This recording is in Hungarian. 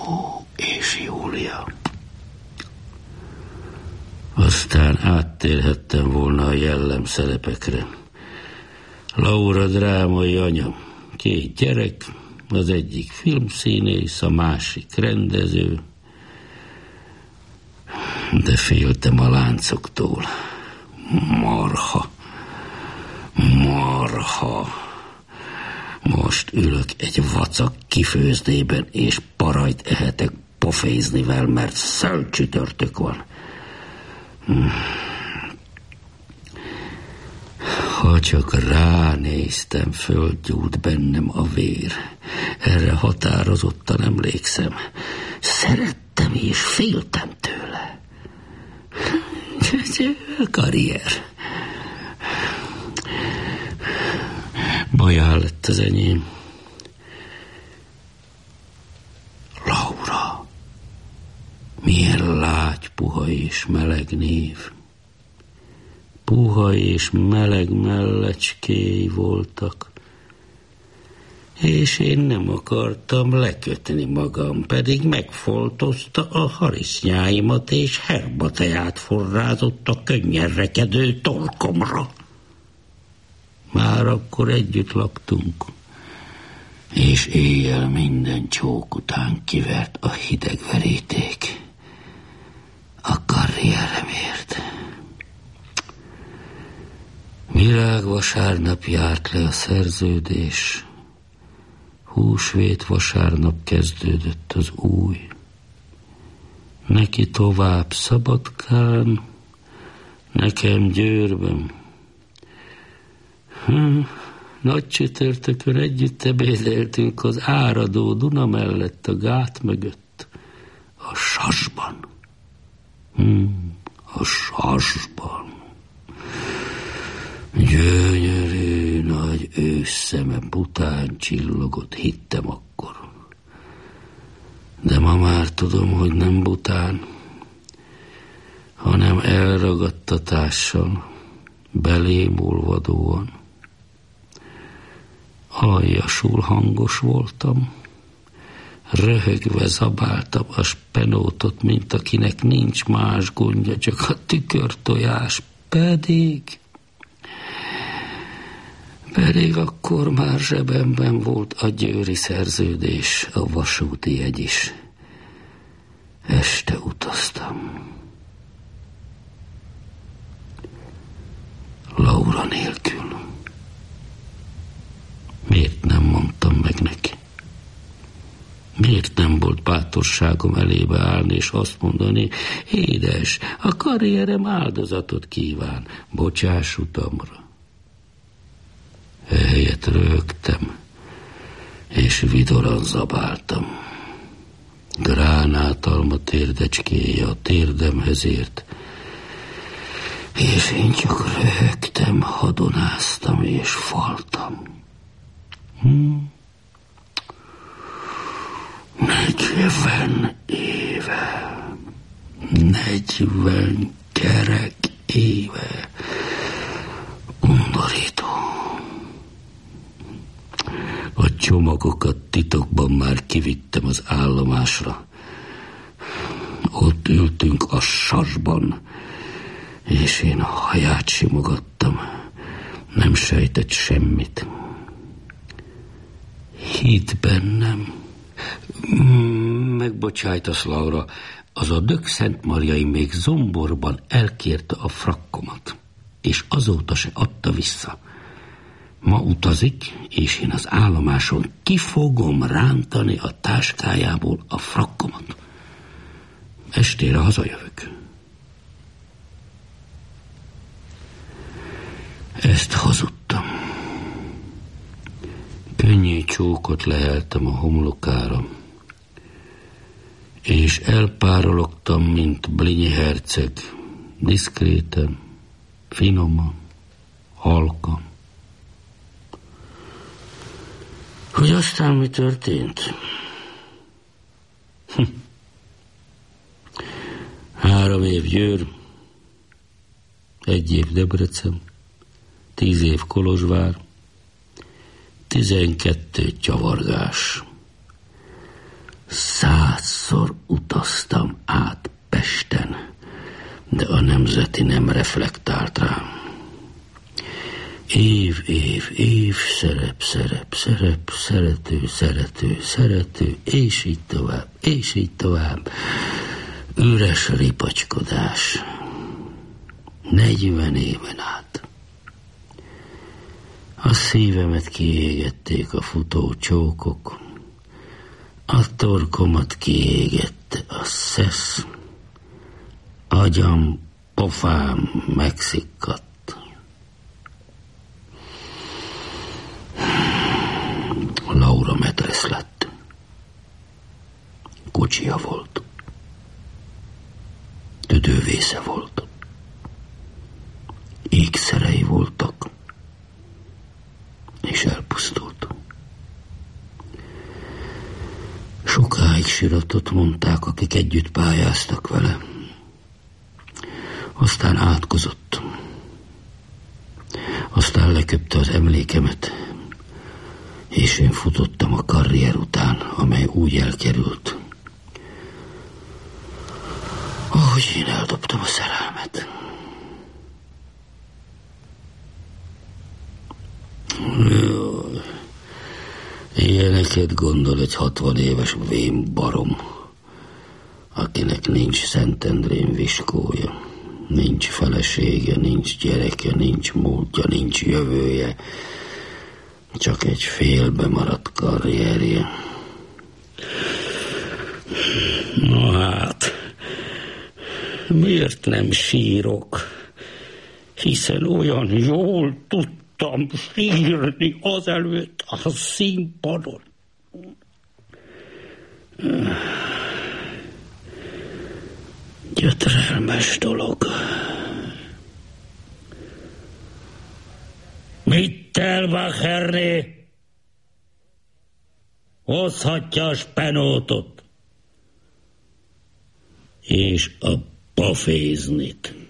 Romeo és Júlia. Aztán áttérhettem volna a jellemszerepekre. Laura drámai anya, 2 gyerek, az egyik filmszínész, a másik rendező, de féltem a láncoktól. Marha. Most ülök egy vacak kifőzdében, és parajt ehetek poféznivel, mert szöldcsütörtök van. Ha csak ránéztem, fölgyújt bennem a vér. Erre határozottan emlékszem. Szerettem és féltem tőle. Karrier. Bajál lett az enyém. Laura. Milyen lágy, puha és meleg név. Puha és meleg mellecskéi voltak, és én nem akartam lekötni magam, pedig megfoltozta a harisnyáimat, és herbateját forrázott a könnyen rekedő torkomra. Már akkor együtt laktunk, és éjjel minden csók után kivert a hideg veríték. A karrieremért. Virágvasárnap járt le a szerződés. Húsvét vasárnap kezdődött az új. Neki tovább Szabadkán, nekem Győrben. Nagy csütörtökön együtt ebédeltünk az áradó Duna mellett a gát mögött, a Sasban. A Sasban. Gyönyörű nagy ősszeme bután csillogott, hittem akkor. De ma már tudom, hogy nem bután, hanem elragadtatással, belém olvadóan. Aljasul hangos voltam, röhögve zabáltam a spenótot, mint akinek nincs más gondja, csak a tükörtojás, pedig akkor már zsebemben volt a győri szerződés, a vasúti jegy is. Este utaztam. Laura nélkül. Miért nem mondtam meg neki? Miért nem volt bátorságom elébe állni és azt mondani, édes, a karrierem áldozatot kíván, bocsáss utamra. Ehelyett röhögtem, és vidoran zabáltam. Gránátalma térdecskéje a térdemhez ért, és én csak röhögtem, hadonáztam és faltam. 40 éve, 40 kerek éve, undorító. A csomagokat titokban már kivittem az állomásra. Ott ültünk a Sasban, és én a haját simogattam. Nem sejtett semmit. Hidd bennem. Megbocsájtasz, Laura, az a Dög-Szentmarjai még zomborban elkérte a frakkomat, és azóta se adta vissza. Ma utazik, és én az állomáson ki fogom rántani a táskájából a frakkomat. Estére hazajövök. Ezt hazudtam. Könnyű csókot leheltem a homlokára, és elpárologtam, mint Blinyi herceg, diszkréten, finoman, halkan. Hogy aztán mi történt? 3 év Győr, 1 év Debrecen, 10 év Kolozsvár, 12 csavargás, 100 utaztam át Pesten, de a Nemzeti nem reflektált rám. Év, szerep, szerető, és így tovább. Üres ripacskodás. 40 éven át. A szívemet kiégették a futó csókok, a torkomat kiégette a szesz, agyam, pofám megszikkadt. Laura Metresz lett. Kocsia volt. Tüdővésze volt. Ékszerei voltak. És elpusztult. Sokáig siratott, mondták, akik együtt pályáztak vele. Aztán átkozott. Aztán leköpte az emlékemet, és én futottam a karrier után, amely úgy elkerült, ahogy én eldobtam a szerelmet. Ilyeneket gondol egy 60 éves vén barom, akinek nincs Szentendrén viskója, nincs felesége, nincs gyereke, nincs múltja, nincs jövője, csak egy félbe maradt karrierje. Na hát, miért nem sírok? Hiszen olyan jól tudtam sírni azelőtt a színpadon. Gyötrelmes dolog. Mit elvacherné? Hozhatja a spenótot és a poféznit.